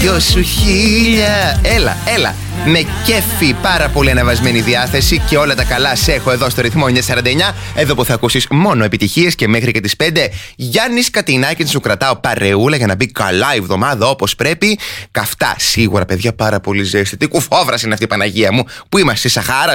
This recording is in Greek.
δυο σου χίλια. Έλα. Με κέφι, πάρα πολύ ανεβασμένη διάθεση και όλα τα καλά σε έχω εδώ στο ρυθμό 949. Εδώ που θα ακούσεις μόνο επιτυχίες και μέχρι και τις 5. Γιάννης Κατινάκης, σου κρατάω παρεούλα για να μπει καλά η εβδομάδα όπως πρέπει. Καυτά σίγουρα, παιδιά, πάρα πολύ ζέστη. Τι κουφόβραση είναι αυτή η Παναγία μου. Πού είμαστε, στη Σαχάρα?